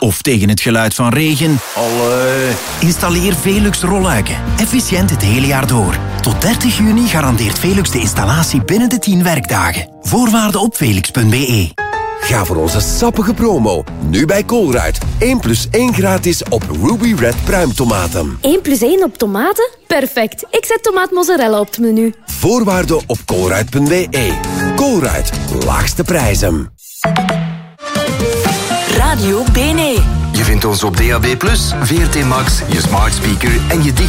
of tegen het geluid van regen? Allee. Installeer Velux rolluiken. Efficiënt het hele jaar door. Tot 30 juni garandeert Velux de installatie binnen de 10 werkdagen. Voorwaarden op velux.be. Ga voor onze sappige promo. Nu bij Colruyt. 1+1 gratis op Ruby Red pruimtomaten. 1+1 op tomaten? Perfect. Ik zet tomaat mozzarella op het menu. Voorwaarden op colruyt.be. Colruyt. Laagste prijzen. Radio BNE. Je vindt ons op DAB+, VRT Max, je smart speaker en je